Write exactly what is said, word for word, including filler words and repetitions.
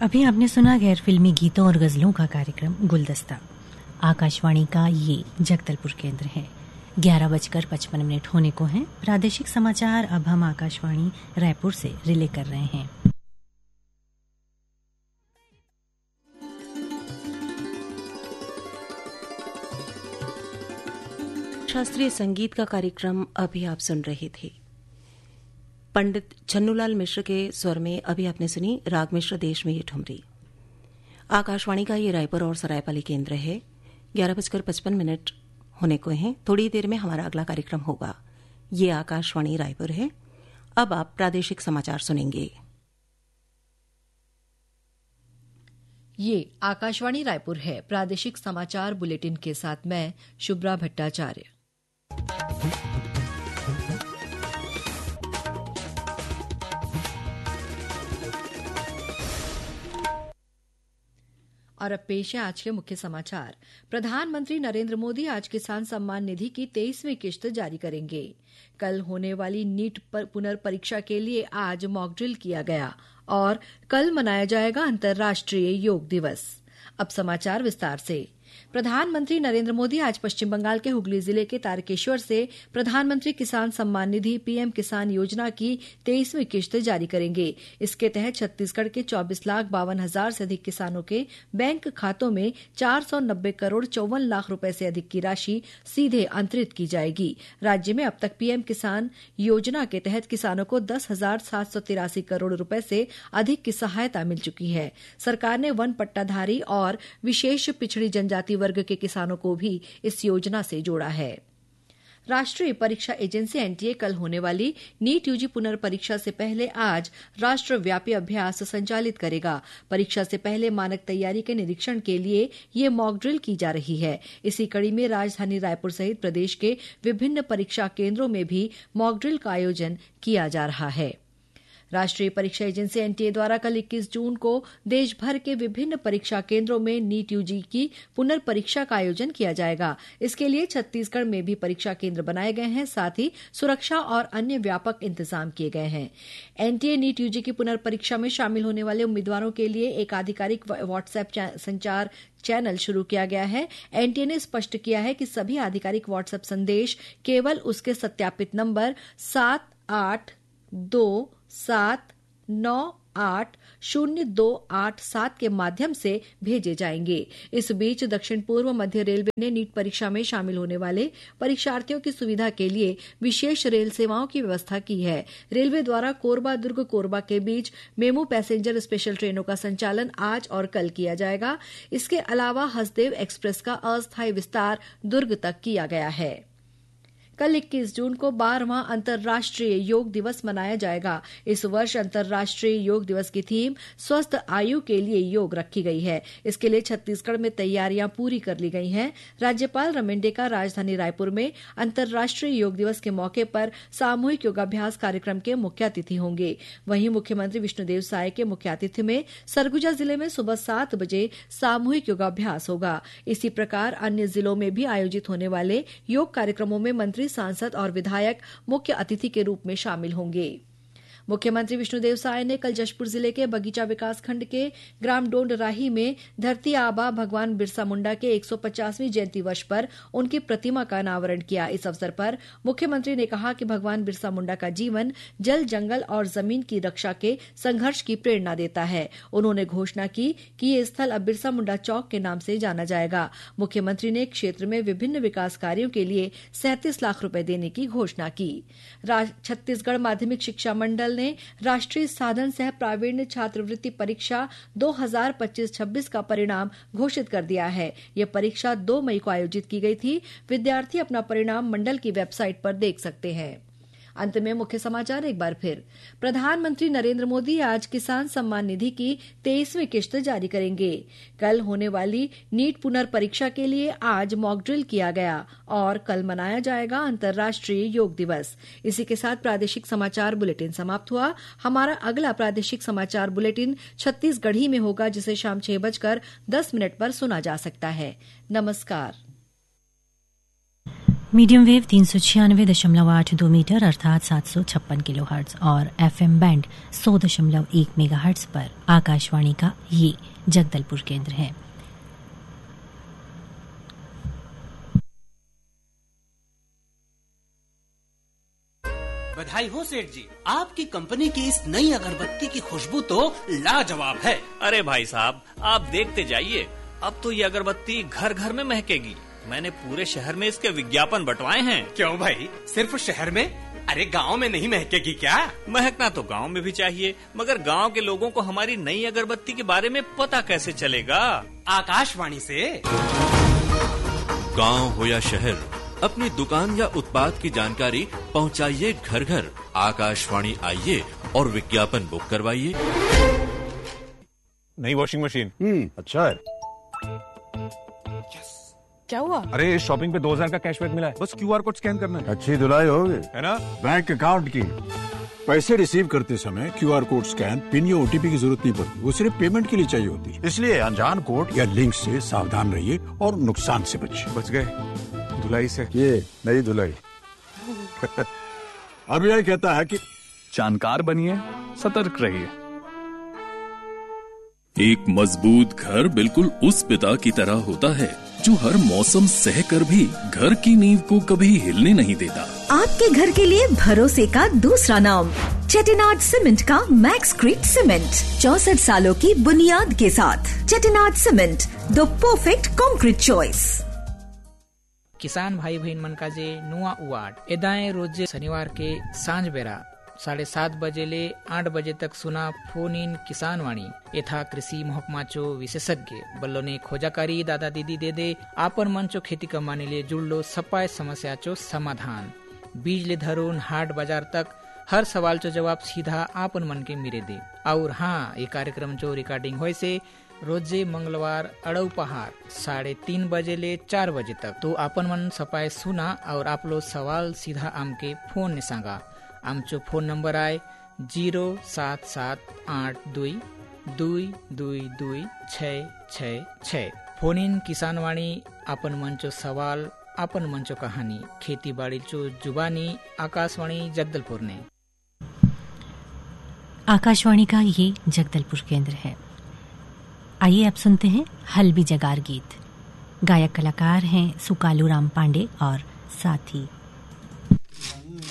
अभी आपने सुना गैर फिल्मी गीतों और गजलों का कार्यक्रम गुलदस्ता। आकाशवाणी का ये जगदलपुर केंद्र है। ग्यारह बजकर पचपन मिनट होने को हैं। प्रादेशिक समाचार अब हम आकाशवाणी रायपुर से रिले कर रहे हैं। शास्त्रीय संगीत का कार्यक्रम अभी आप सुन रहे थे। पंडित छन्नूलाल मिश्र के स्वर में अभी आपने सुनी राग मिश्र देश में ये ठुमरी। आकाशवाणी का ये रायपुर और सरायपाली केंद्र है। ग्यारह बजकर पचपन मिनट होने को हैं। थोड़ी देर में हमारा अगला कार्यक्रम होगा। ये आकाशवाणी रायपुर है। अब आप प्रादेशिक समाचार सुनेंगे। ये आकाशवाणी रायपुर है। प्रादेशिक समाचार बुलेटिन के साथ मैं शुभ्रा भट्टाचार्य। और अब पेश है आज के मुख्य समाचार। प्रधानमंत्री नरेंद्र मोदी आज किसान सम्मान निधि की तेईसवीं किश्त जारी करेंगे। कल होने वाली नीट पुनर्परीक्षा के लिए आज मॉक ड्रिल किया गया और कल मनाया जाएगा अंतर्राष्ट्रीय योग दिवस। अब समाचार विस्तार से। प्रधानमंत्री नरेंद्र मोदी आज पश्चिम बंगाल के हुगली जिले के तारकेश्वर से प्रधानमंत्री किसान सम्मान निधि पीएम किसान योजना की तेईसवीं किश्त जारी करेंगे। इसके तहत छत्तीसगढ़ के चौबीस लाख बावन हजार से अधिक किसानों के बैंक खातों में चार सौ नब्बे करोड़ चौवन लाख रुपए से अधिक की राशि सीधे अंतरित की जाएगी। राज्य में अब तक पीएम किसान योजना के तहत किसानों को दस हजार सात सौ तिरासी करोड़ रुपए से अधिक की सहायता मिल चुकी है। सरकार ने वन पट्टाधारी और विशेष पिछड़ी जनजाति वर्ग के किसानों को भी इस योजना से जोड़ा है। राष्ट्रीय परीक्षा एजेंसी एनटीए कल होने वाली नीट यूजी पुनर्परीक्षा से पहले आज राष्ट्रव्यापी अभ्यास संचालित करेगा। परीक्षा से पहले मानक तैयारी के निरीक्षण के लिए ये मॉक ड्रिल की जा रही है। इसी कड़ी में राजधानी रायपुर सहित प्रदेश के विभिन्न परीक्षा केंद्रों में भी मॉक ड्रिल का आयोजन किया जा रहा है। राष्ट्रीय परीक्षा एजेंसी एनटीए द्वारा कल इक्कीस जून को देश भर के विभिन्न परीक्षा केंद्रों में नीट यूजी की पुनर्परीक्षा का आयोजन किया जाएगा। इसके लिए छत्तीसगढ़ में भी परीक्षा केंद्र बनाए गए हैं। साथ ही सुरक्षा और अन्य व्यापक इंतजाम किए गए हैं। एनटीए नीट यूजी की पुनर्परीक्षा में शामिल होने वाले उम्मीदवारों के लिए एक आधिकारिक व्हाट्सएप संचार चैनल शुरू किया गया है। एनटीए ने स्पष्ट किया है कि सभी आधिकारिक व्हाट्सएप संदेश केवल उसके सत्यापित नंबर सात आठ दो सात नौ आठ शून्य दो आठ सात के माध्यम से भेजे जाएंगे। इस बीच दक्षिण पूर्व मध्य रेलवे ने नीट परीक्षा में शामिल होने वाले परीक्षार्थियों की सुविधा के लिए विशेष रेल सेवाओं की व्यवस्था की है। रेलवे द्वारा कोरबा दुर्ग कोरबा के बीच मेमू पैसेंजर स्पेशल ट्रेनों का संचालन आज और कल किया जाएगा। इसके अलावा हसदेव एक्सप्रेस का अस्थायी विस्तार दुर्ग तक किया गया है। कल इक्कीस जून को बारहवां अंतर्राष्ट्रीय योग दिवस मनाया जाएगा। इस वर्ष अंतर्राष्ट्रीय योग दिवस की थीम स्वस्थ आयु के लिए योग रखी गई है। इसके लिए छत्तीसगढ़ में तैयारियां पूरी कर ली गई हैं। राज्यपाल रमेंडेका राजधानी रायपुर में अंतर्राष्ट्रीय योग दिवस के मौके पर सामूहिक योगाभ्यास कार्यक्रम के मुख्य अतिथि होंगे। वहीं मुख्यमंत्री विष्णुदेव साय के मुख्य आतिथ्य में सरगुजा जिले में सुबह सात बजे सामूहिक योगाभ्यास होगा। इसी प्रकार अन्य जिलों में भी आयोजित होने वाले योग कार्यक्रमों में मंत्री, सांसद और विधायक मुख्य अतिथि के रूप में शामिल होंगे। मुख्यमंत्री विष्णुदेव साय ने कल जशपुर जिले के बगीचा विकासखंड के ग्राम डोंडराही में धरती आबा भगवान बिरसा मुंडा के एक सौ पचासवीं जयंती वर्ष पर उनकी प्रतिमा का अनावरण किया। इस अवसर पर मुख्यमंत्री ने कहा कि भगवान बिरसा मुंडा का जीवन जल, जंगल और जमीन की रक्षा के संघर्ष की प्रेरणा देता है। उन्होंने घोषणा की कि ये स्थल अब बिरसा मुंडा चौक के नाम से जाना जाएगा। मुख्यमंत्री ने क्षेत्र में विभिन्न विकास कार्यों के लिए सैंतीस लाख रूपये देने की घोषणा की। छत्तीसगढ़ माध्यमिक शिक्षा मंडल ने राष्ट्रीय साधन सह प्रावीण्य छात्रवृत्ति परीक्षा दो हज़ार पच्चीस छब्बीस का परिणाम घोषित कर दिया है। यह परीक्षा दो मई को आयोजित की गई थी। विद्यार्थी अपना परिणाम मंडल की वेबसाइट पर देख सकते हैं। अंत में मुख्य समाचार एक बार फिर। प्रधानमंत्री नरेंद्र मोदी आज किसान सम्मान निधि की तेईसवीं किश्त जारी करेंगे। कल होने वाली नीट पुनर्परीक्षा के लिए आज मॉक ड्रिल किया गया और कल मनाया जाएगा अंतर्राष्ट्रीय योग दिवस। इसी के साथ प्रादेशिक समाचार बुलेटिन समाप्त हुआ। हमारा अगला प्रादेशिक समाचार बुलेटिन छत्तीसगढ़ी में होगा, जिसे शाम छह बजकर दस मिनट पर सुना जा सकता है। नमस्कार। मीडियम वेव तीन सौ छियानवे दशमलव आठ दो मीटर अर्थात सात सौ छप्पन किलो हर्ट्ज और एफएम बैंड सौ दशमलव एक मेगा हर्ट्ज पर आकाशवाणी का ये जगदलपुर केंद्र है। बधाई हो सेठ जी, आपकी कंपनी की इस नई अगरबत्ती की खुशबू तो लाजवाब है। अरे भाई साहब, आप देखते जाइए, अब तो ये अगरबत्ती घर घर में महकेगी। मैंने पूरे शहर में इसके विज्ञापन बंटवाए हैं। क्यों भाई, सिर्फ शहर में? अरे गांव में नहीं महकेगी क्या? महकना तो गांव में भी चाहिए, मगर गांव के लोगों को हमारी नई अगरबत्ती के बारे में पता कैसे चलेगा? आकाशवाणी से। गांव हो या शहर, अपनी दुकान या उत्पाद की जानकारी पहुंचाइए घर घर। आकाशवाणी आइए और विज्ञापन बुक करवाइए। नई वॉशिंग मशीन। हम्म अच्छा है। क्या हुआ? अरे शॉपिंग पे दो हजार का कैशबैक मिला है, बस क्यूआर कोड स्कैन करना है। अच्छी धुलाई होगी, है ना? बैंक अकाउंट की पैसे रिसीव करते समय क्यूआर कोड स्कैन, पिन या ओटीपी की जरूरत नहीं पड़ती। वो सिर्फ पेमेंट के लिए चाहिए होती है। इसलिए अनजान कोड या लिंक से सावधान रहिए और नुकसान से बचिए। बच गए धुलाई से। ये नई धुलाई। अब यह कहता है कि जानकार बनिए, सतर्क रहिए। एक मजबूत घर बिल्कुल उस पिता की तरह होता है जो हर मौसम सहकर भी घर की नींव को कभी हिलने नहीं देता। आपके घर के लिए भरोसे का दूसरा नाम चेटिनाड सीमेंट का मैक्सक्रीट सीमेंट। चौसठ सालों की बुनियाद के साथ Chettinad cement, the perfect concrete choice. किसान भाई बहन मन का जे नुआ उवाड एदाए रोजे शनिवार के सांझ बेरा साढ़े सात बजे ले आठ बजे तक सुना फोन इन किसान वाणी। यथा कृषि महकमा चो विशेषज्ञ बल्लो ने खोजाकारी दादा दीदी दे दे आपन मन चो खेती कमाने लिए जुड़लो सपाय समस्या चो समाधान। बीज ले धरून हाट बाजार तक हर सवाल चो जवाब सीधा आपन मन के मिरे दे। और हाँ, ये कार्यक्रम चो रिकॉर्डिंग होए से रोजे मंगलवार अड़ऊ पहाड़ साढ़े तीन बजे ले चार बजे तक। तो आपन मन सपाय सुना और आप लोग सवाल सीधा आम के फोन ने सांगा। आमचो फोन नंबर आए जीरो सात सात आठ दुई दुई दुई दुई छः छः छः। फोन इन किसानवाणी आपन मंचो सवाल आपन मंचो कहानी खेती बाड़ी चो जुबानी। आकाशवाणी जगदलपुर ने। आकाशवाणी का ये जगदलपुर केंद्र है। आइए अब सुनते हैं हल्बी जगार गीत। गायक कलाकार हैं सुकालू राम पांडे और साथी